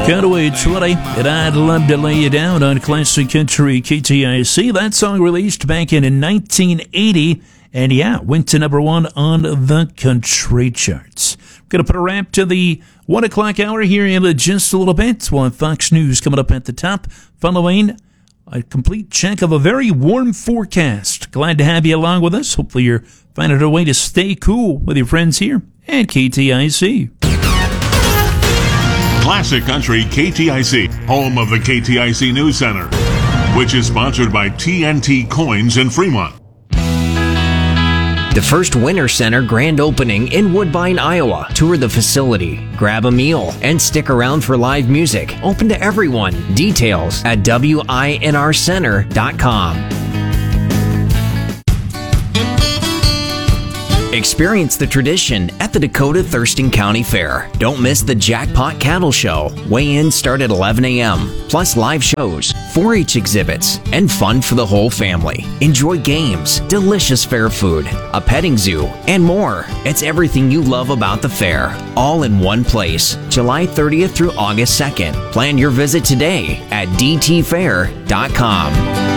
Cutaway 20, and I'd love to lay you down on Classic Country KTIC. That song released back in 1980, and yeah, went to number one on the country charts. Going to put a wrap to the 1 o'clock hour here in just a little bit. We'll have Fox News coming up at the top, following a complete check of a very warm forecast. Glad to have you along with us. Hopefully you're finding a way to stay cool with your friends here at KTIC. Classic Country KTIC, home of the KTIC News Center, which is sponsored by TNT Coins in Fremont. The first Winter Center grand opening in Woodbine, Iowa. Tour the facility, grab a meal, and stick around for live music. Open to everyone. Details at winrcenter.com. Experience the tradition at the Dakota Thurston County Fair. Don't miss the Jackpot Cattle Show. Weigh-ins start at 11 a.m., plus live shows, 4-H exhibits, and fun for the whole family. Enjoy games, delicious fair food, a petting zoo, and more. It's everything you love about the fair, all in one place. July 30th through August 2nd. Plan your visit today at dtfair.com.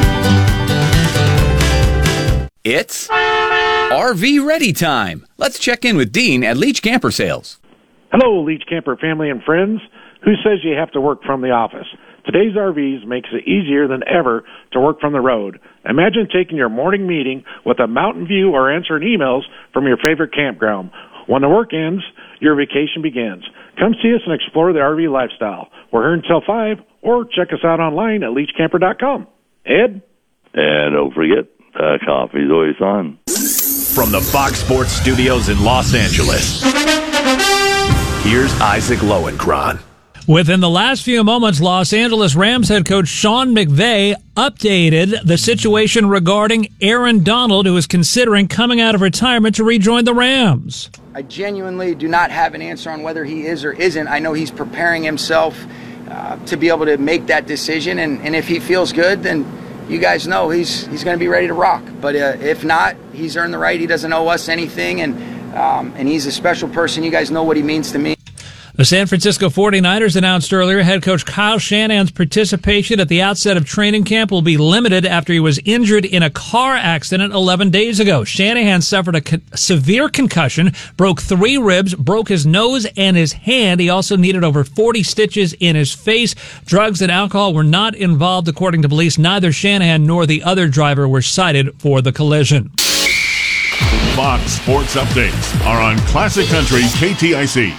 It's RV Ready Time. Let's check in with Dean at Leach Camper Sales. Hello, Leach Camper family and friends. Who says you have to work from the office? Today's RVs makes it easier than ever to work from the road. Imagine taking your morning meeting with a mountain view or answering emails from your favorite campground. When the work ends, your vacation begins. Come see us and explore the RV lifestyle. We're here until 5, or check us out online at leachcamper.com. Ed? And don't forget, coffee's always on. From the Fox Sports Studios in Los Angeles, here's Isaac Lowenkron. Within the last few moments, Los Angeles Rams head coach Sean McVay updated the situation regarding Aaron Donald, who is considering coming out of retirement to rejoin the Rams. I genuinely do not have an answer on whether he is or isn't. I know he's preparing himself to be able to make that decision, and if he feels good, then you guys know he's going to be ready to rock. But if not, he's earned the right. He doesn't owe us anything, and he's a special person. You guys know what he means to me. The San Francisco 49ers announced earlier head coach Kyle Shanahan's participation at the outset of training camp will be limited after he was injured in a car accident 11 days ago. Shanahan suffered a severe concussion, broke 3 ribs, broke his nose and his hand. He also needed over 40 stitches in his face. Drugs and alcohol were not involved, according to police. Neither Shanahan nor the other driver were cited for the collision. Fox Sports Updates are on Classic Country KTIC.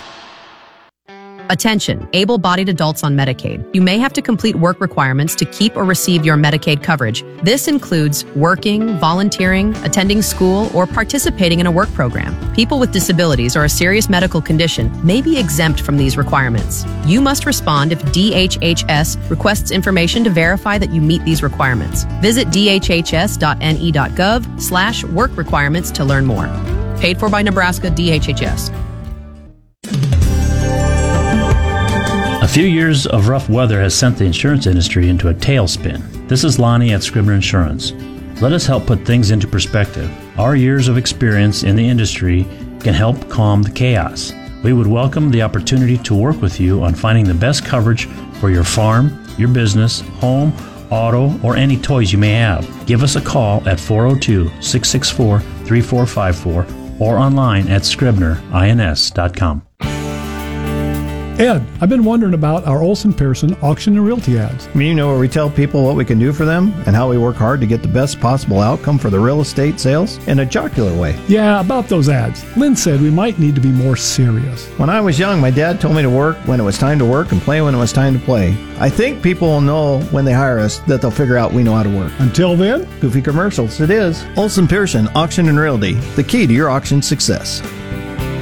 Attention, able-bodied adults on Medicaid. You may have to complete work requirements to keep or receive your Medicaid coverage. This includes working, volunteering, attending school, or participating in a work program. People with disabilities or a serious medical condition may be exempt from these requirements. You must respond if DHHS requests information to verify that you meet these requirements. Visit dhhs.ne.gov/work requirements to learn more. Paid for by Nebraska DHHS. A few years of rough weather has sent the insurance industry into a tailspin. This is Lonnie at Scribner Insurance. Let us help put things into perspective. Our years of experience in the industry can help calm the chaos. We would welcome the opportunity to work with you on finding the best coverage for your farm, your business, home, auto, or any toys you may have. Give us a call at 402-664-3454 or online at scribnerins.com. Ed, I've been wondering about our Olson Pearson auction and realty ads. You know where we tell people what we can do for them and how we work hard to get the best possible outcome for the real estate sales in a jocular way. Yeah, about those ads. Lynn said we might need to be more serious. When I was young, my dad told me to work when it was time to work and play when it was time to play. I think people will know when they hire us that they'll figure out we know how to work. Until then, goofy commercials, it is. Olson Pearson Auction and Realty, the key to your auction success.